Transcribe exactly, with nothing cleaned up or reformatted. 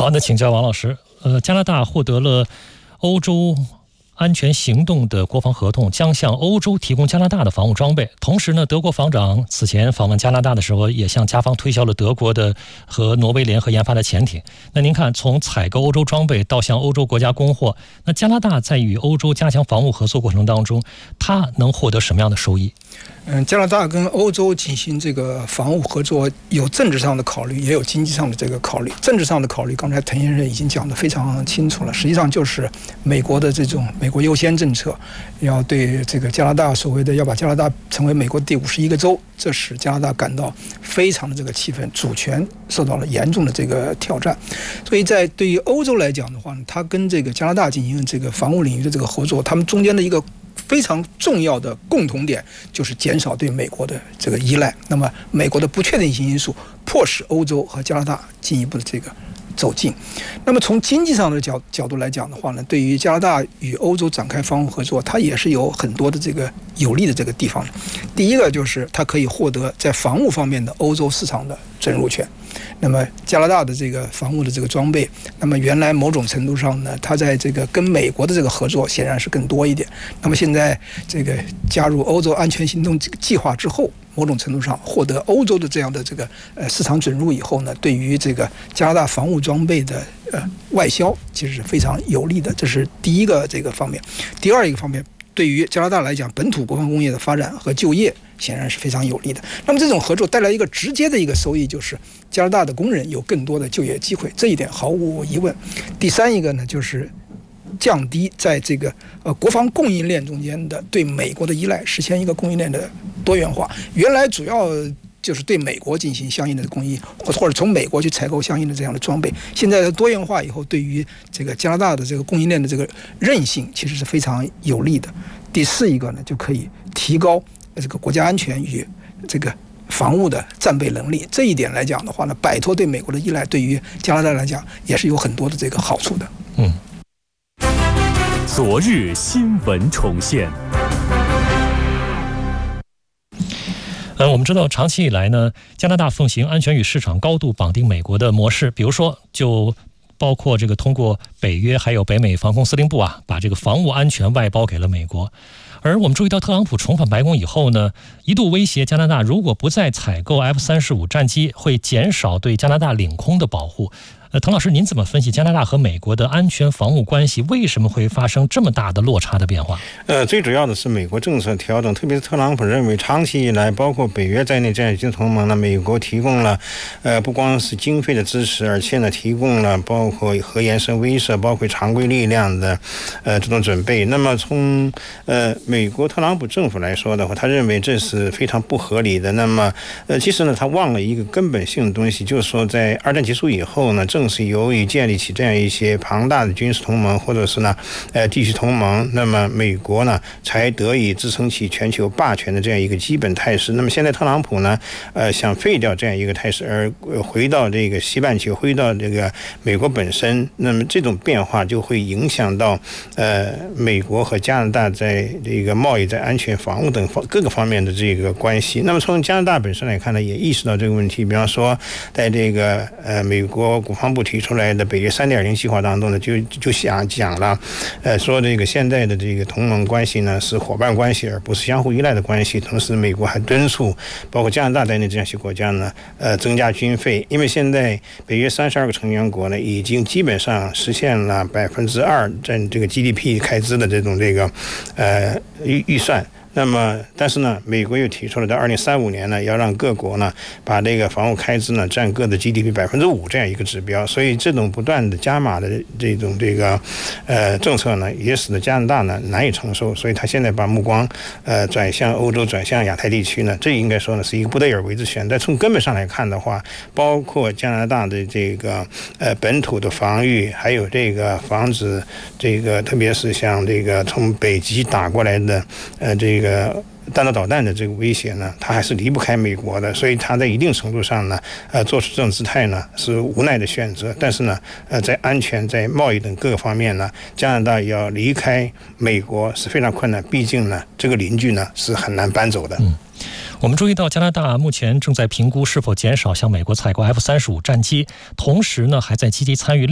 好，那请教王老师，呃，加拿大获得了欧洲安全行动的国防合同，将向欧洲提供加拿大的防务装备。同时呢，德国防长此前访问加拿大的时候，也向加方推销了德国的和挪威联合研发的潜艇。那您看，从采购欧洲装备到向欧洲国家供货，那加拿大在与欧洲加强防务合作过程当中，它能获得什么样的收益？ 嗯，加拿大跟欧洲进行这个防务合作，有政治上的考虑，也有经济上的这个考虑。政治上的考虑，刚才滕先生已经讲得非常清楚了。实际上就是美国的这种美国优先政策，要对这个加拿大所谓的要把加拿大成为美国第五十一个州，这使加拿大感到非常的这个气愤，主权受到了严重的这个挑战。所以在对于欧洲来讲的话呢，它跟这个加拿大进行这个防务领域的这个合作，他们中间的一个非常重要的共同点就是减少对美国的这个依赖。那么美国的不确定性因素迫使欧洲和加拿大进一步的这个走近。那么从经济上的角角度来讲的话呢，对于加拿大与欧洲展开防务合作，它也是有很多的这个有利的这个地方的。第一个就是它可以获得在防务方面的欧洲市场的准入权。那么加拿大的这个防务的这个装备，那么原来某种程度上呢，它在这个跟美国的这个合作显然是更多一点。那么现在这个加入欧洲安全行动计划之后，某种程度上获得欧洲的这样的这个呃市场准入以后呢，对于这个加拿大防务装备的呃外销其实是非常有利的。这是第一个这个方面。第二一个方面，对于加拿大来讲，本土国防工业的发展和就业显然是非常有利的。那么这种合作带来一个直接的一个收益，就是加拿大的工人有更多的就业机会，这一点毫无疑问。第三一个呢，就是降低在这个呃国防供应链中间的对美国的依赖，实现一个供应链的多元化。原来主要就是对美国进行相应的供应，或者从美国去采购相应的这样的装备。现在的多元化以后，对于这个加拿大的这个供应链的这个韧性，其实是非常有利的。第四一个呢，就可以提高这个国家安全与这个防务的战备能力。这一点来讲的话呢，摆脱对美国的依赖，对于加拿大来讲也是有很多的这个好处的。 嗯。 昨日新闻重现。 呃，我们知道长期以来呢，加拿大奉行安全与市场高度绑定美国的模式，比如说就包括这个通过北约还有北美防空司令部啊，把这个防务安全外包给了美国。而我们注意到特朗普重返白宫以后呢，一度威胁加拿大如果不再采购 F 三十五 战机，会减少对加拿大领空的保护。呃，滕老师，您怎么分析加拿大和美国的安全防务关系为什么会发生这么大的落差的变化？ 呃，最主要的是美国政策调整，特别是特朗普认为长期以来，包括北约在内这样一些同盟呢，美国提供了呃不光是经费的支持，而且呢提供了包括核延伸威慑、包括常规力量的呃这种准备。那么从呃美国特朗普政府来说的话，他认为这是非常不合理的。那么呃其实呢，他忘了一个根本性的东西，就是说在二战结束以后呢，正是由于建立起这样一些庞大的军事同盟，或者是呢，呃，地区同盟，那么美国呢才得以支撑起全球霸权的这样一个基本态势。那么现在特朗普呢，呃，想废掉这样一个态势，而回到这个西半球，回到这个美国本身，那么这种变化就会影响到呃美国和加拿大在这个贸易、在安全、防务等方各个方面的这个关系。那么从加拿大本身来看呢，也意识到这个问题。比方说，在这个呃美国国防部提出来的北约 三点零 计划当中呢，就就想讲了，呃，说这个现在的这个同盟关系呢是伙伴关系，而不是相互依赖的关系。同时，美国还敦促包括加拿大在内这样一些国家呢，呃，增加军费，因为现在北约三十二个成员国呢，已经基本上实现了百分之二占这个 G D P 开支的这种这个呃预预算。那么，但是呢，美国又提出了在二零三五年呢，要让各国呢把这个防务开支呢占各的 G D P 百分之五这样一个指标。所以，这种不断的加码的这种这个呃政策呢，也使得加拿大呢难以承受。所以，他现在把目光呃转向欧洲，转向亚太地区呢，这应该说呢是一个不得而为之选。但从根本上来看的话，包括加拿大的这个呃本土的防御，还有这个防止这个，特别是像这个从北极打过来的呃这个。这个弹道导弹的这个威胁呢，它还是离不开美国的，所以它在一定程度上呢，呃，做出这种姿态呢是无奈的选择。但是呢，呃，在安全、在贸易等各个方面呢，加拿大要离开美国是非常困难，毕竟呢，这个邻居呢是很难搬走的。 嗯，我们注意到加拿大目前正在评估是否减少向美国采购 F 三十五 战机，同时呢，还在积极参与